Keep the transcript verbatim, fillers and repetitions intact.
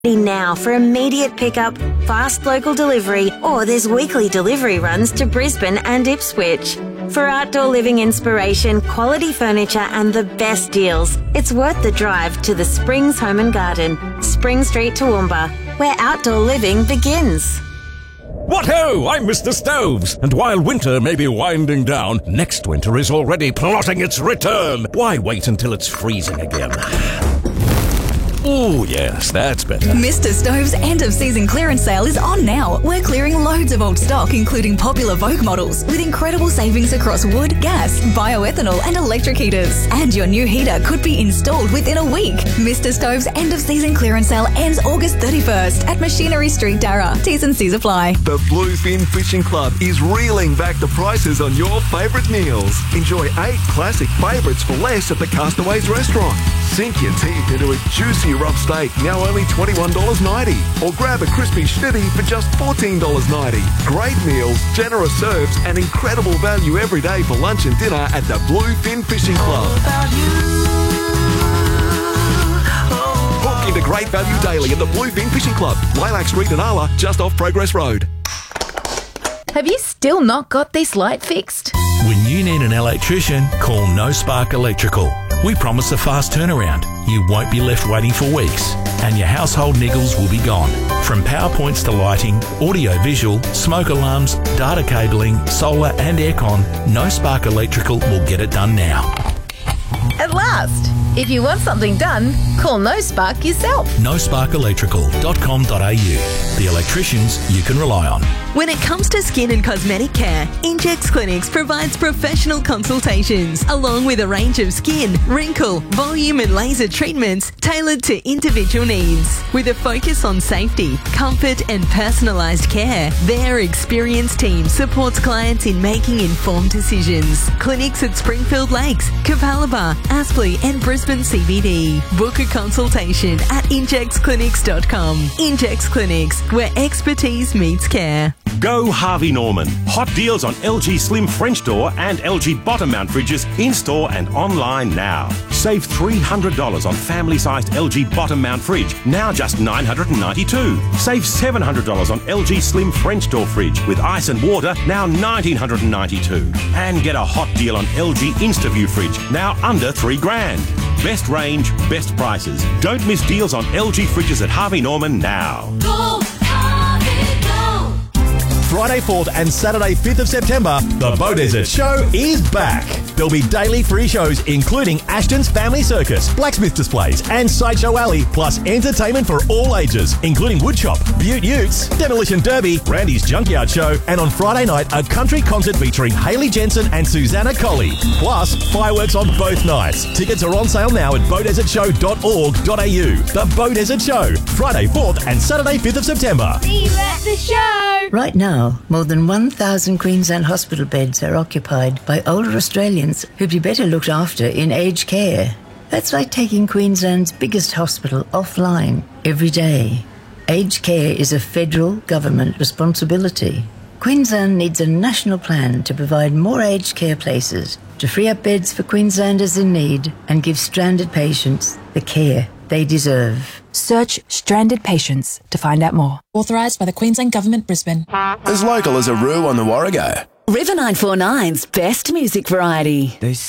now for immediate pickup, fast local delivery, or there's weekly delivery runs to Brisbane and Ipswich. For outdoor living inspiration, quality furniture and the best deals, it's worth the drive to the Springs Home and Garden, Spring Street, Toowoomba, where outdoor living begins. What-ho! I'm Mister Stoves, and while winter may be winding down, next winter is already plotting its return. Why wait until it's freezing again? Oh, yes, that's better. Mister Stove's end-of-season clearance sale is on now. We're clearing loads of old stock, including popular Vogue models, with incredible savings across wood, gas, bioethanol and electric heaters. And your new heater could be installed within a week. Mister Stove's end-of-season clearance sale ends August thirty-first at Machinery Street, Darra. T's and C's apply. The Bluefin Fishing Club is reeling back the prices on your favourite meals. Enjoy eight classic favourites for less at the Castaways restaurant. Sink your teeth into a juicy rump steak, now only twenty-one dollars ninety. Or grab a crispy schnitty for just fourteen dollars ninety. Great meals, generous serves, and incredible value every day for lunch and dinner at the Bluefin Fishing Club. Book into great value daily at the Bluefin Fishing Club, Lilac Street in Arla, just off Progress Road. Have you still not got this light fixed? When you need an electrician, call No Spark Electrical. We promise a fast turnaround. You won't be left waiting for weeks, and your household niggles will be gone. From power points to lighting, audio-visual, smoke alarms, data cabling, solar and aircon, No Spark Electrical will get it done now. At last! If you want something done, call No Spark yourself. no spark electrical dot com dot a u. The electricians you can rely on. When it comes to skin and cosmetic care, Injex Clinics provides professional consultations along with a range of skin, wrinkle, volume and laser treatments tailored to individual needs. With a focus on safety, comfort and personalised care, their experienced team supports clients in making informed decisions. Clinics at Springfield Lakes, Capalaba, Aspley and Brisbane C B D. Book a consultation at injex clinics dot com. Injex Clinics, where expertise meets care. Go Harvey Norman. Hot deals on L G Slim French door and L G bottom mount fridges in-store and online now. Save three hundred dollars on family-sized L G bottom mount fridge, now just nine hundred ninety-two dollars. Save seven hundred dollars on L G Slim French door fridge with ice and water, now one thousand nine hundred ninety-two dollars. And get a hot deal on L G InstaView fridge, now under three grand. Best range, best prices. Don't miss deals on L G fridges at Harvey Norman now. Go, Harvey, go. Friday fourth and Saturday fifth of September, the Beaudesert Show is back. There'll be daily free shows including Ashton's Family Circus, blacksmith displays and Sideshow Alley, plus entertainment for all ages, including Woodshop, Butte Utes, Demolition Derby, Randy's Junkyard Show, and on Friday night, a country concert featuring Hayley Jensen and Susanna Colley. Plus, fireworks on both nights. Tickets are on sale now at beaudesert show dot org dot a u. The Beaudesert Show, Friday fourth and Saturday fifth of September. See you at the show. Right now, more than one thousand Queensland hospital beds are occupied by older Australians who'd be better looked after in aged care. That's like taking Queensland's biggest hospital offline every day. Aged care is a federal government responsibility. Queensland needs a national plan to provide more aged care places, to free up beds for Queenslanders in need and give stranded patients the care they deserve. Search Stranded Patients to find out more. Authorised by the Queensland Government, Brisbane. As local as a Roo on the Warrego. River nine four nine's best music variety. They